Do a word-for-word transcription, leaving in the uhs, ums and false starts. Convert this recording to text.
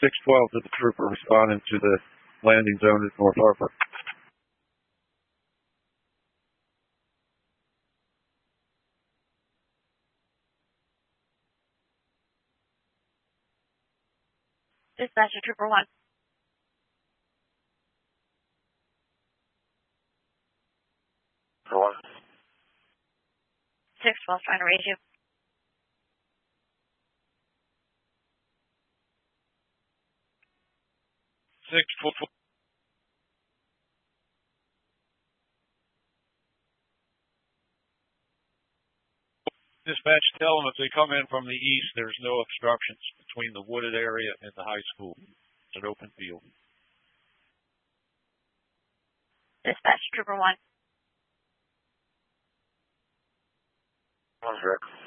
six twelve to the trooper responding to the landing zone at North Harper. Dispatcher Trooper one. For one. six twelve trying to raise you. six twelve. Dispatch, tell them if they come in from the east, there's no obstructions between the wooded area and the high school. It's an open field. Dispatch Trooper one. One, Rick.